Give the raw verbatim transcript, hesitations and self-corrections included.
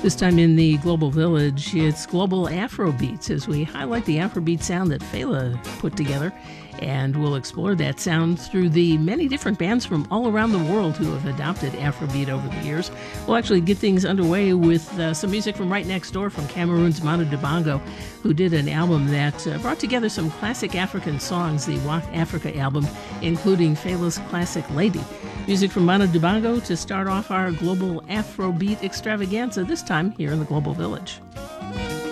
This time in the Global Village, it's Global Afrobeats as we highlight the Afrobeat sound that Fela put together. And we'll explore that sound through the many different bands from all around the world who have adopted Afrobeat over the years. We'll actually get things underway with uh, some music from right next door from Cameroon's Manu Dibango, who did an album that uh, brought together some classic African songs, the Walk Africa album, including Fela's classic Lady. Music from Manu Dibango to start off our Global Afrobeat extravaganza, this time here in the Global Village.